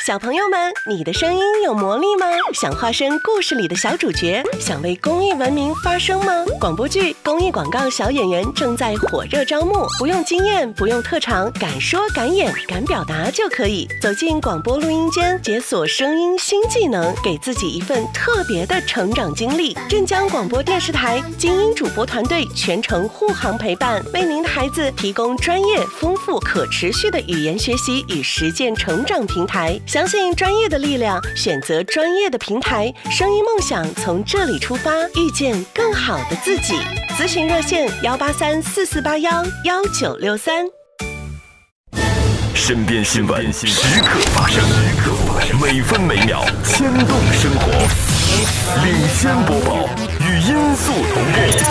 小朋友们，你的声音有魔力吗？想化身故事里的小主角，想为公益文明发声吗？广播剧、公益广告小演员正在火热招募，不用经验，不用特长，敢说敢演敢表达就可以。走进广播录音间，解锁声音新技能，给自己一份特别的成长经历。镇江广播电视台精英主播团队全程护航陪伴，为您的孩子提供专业、丰富、可持续的语言学习与实践成长平台。相信专业的力量，选择专业的平台，声音梦想从这里出发，遇见更好的自己。咨询热线18344811963。 身边新闻时刻发生，每分每秒牵动生活。领先播报，与音速同步。